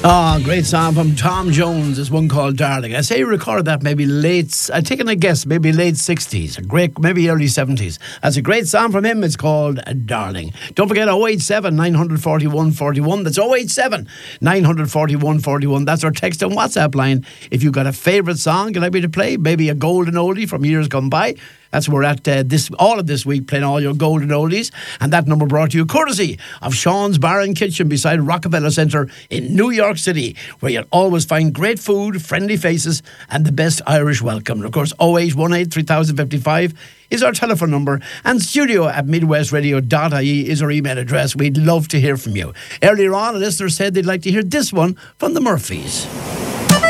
Ah, great song from Tom Jones. This one called Darling. I say he recorded that maybe I'm taking a guess, maybe late 60s, maybe early 70s. That's a great song from him. It's called Darling. Don't forget 087 941 41. That's 087 941 41. That's our text and WhatsApp line. If you've got a favourite song you'd like me to play, maybe a golden oldie from years gone by. That's where we're at all of this week, playing all your golden oldies. And that number brought to you courtesy of Sean's Bar and Kitchen beside Rockefeller Centre in New York City, where you'll always find great food, friendly faces, and the best Irish welcome. And of course, 0818 3055 is our telephone number, and studio at midwestradio.ie is our email address. We'd love to hear from you. Earlier on, a listener said they'd like to hear this one from the Murphys.